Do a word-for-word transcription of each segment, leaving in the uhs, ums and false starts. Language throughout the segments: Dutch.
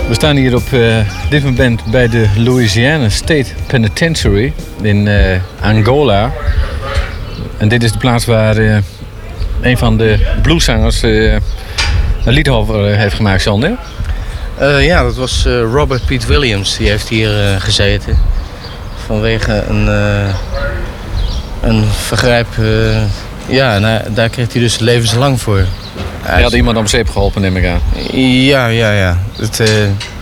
We staan hier op uh, dit moment bij de Louisiana State Penitentiary in uh, Angola. En dit is de plaats waar uh, een van de blueszangers uh, een lied over uh, heeft gemaakt, John, hè? Uh, ja, dat was uh, Robert Pete Williams. Die heeft hier uh, gezeten. Vanwege een, uh, een vergrijp. Uh, ja, nou, daar kreeg hij dus levenslang voor. Hij had iemand om zeep geholpen, neem ik aan. Ja, ja, ja. Het, uh,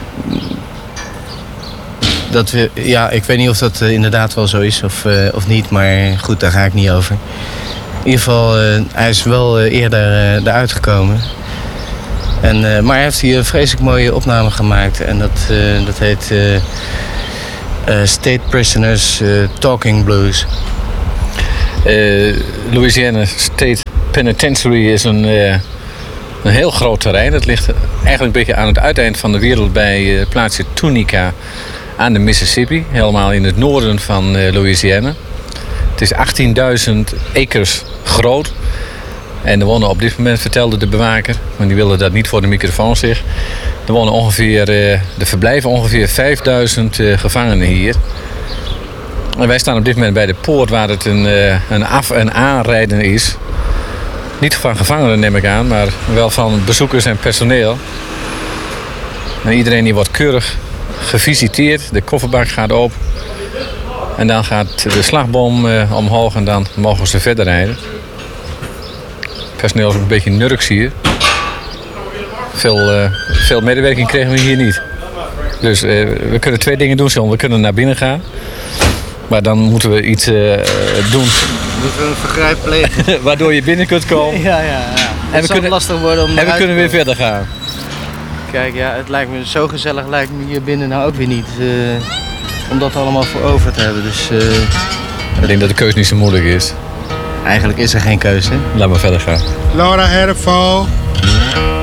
dat we, ja, ik weet niet of dat uh, inderdaad wel zo is of, uh, of niet. Maar goed, daar ga ik niet over. In ieder geval, uh, hij is wel uh, eerder uh, eruit gekomen. En, uh, maar hij heeft hier een vreselijk mooie opname gemaakt. En dat, uh, dat heet uh, uh, State Prisoners uh, Talking Blues. Uh, Louisiana State Penitentiary is een, uh, een heel groot terrein. Het ligt eigenlijk een beetje aan het uiteind van de wereld bij uh, het plaatsje Tunica aan de Mississippi. Helemaal in het noorden van uh, Louisiana. Het is achttienduizend acres groot. En er wonen op dit moment, vertelde de bewaker, want die wilde dat niet voor de microfoon zeg. Er wonen ongeveer, uh, er verblijven ongeveer vijfduizend uh, gevangenen hier. En wij staan op dit moment bij de poort waar het een, uh, een af- en aanrijden is. Niet van gevangenen neem ik aan, maar wel van bezoekers en personeel. En iedereen die wordt keurig gevisiteerd. De kofferbak gaat open. En dan gaat de slagboom uh, omhoog en dan mogen ze verder rijden. Het personeel is ook een beetje nurks hier. Veel, uh, veel medewerking kregen we hier niet. Dus uh, we kunnen twee dingen doen, John. We kunnen naar binnen gaan. Maar dan moeten we iets uh, doen. Moeten we een vergrijp plegen? Waardoor je binnen kunt komen. Ja, ja, ja. En we kunnen lastig worden om En we kunnen weer verder gaan. Kijk, ja, het lijkt me zo gezellig, lijkt me hier binnen nou ook weer niet. Uh, om dat allemaal voor over te hebben. Dus, uh, ik denk dat de keuze niet zo moeilijk is. Eigenlijk is er geen keuze. Laat maar verder gaan. Lord, I had a fall.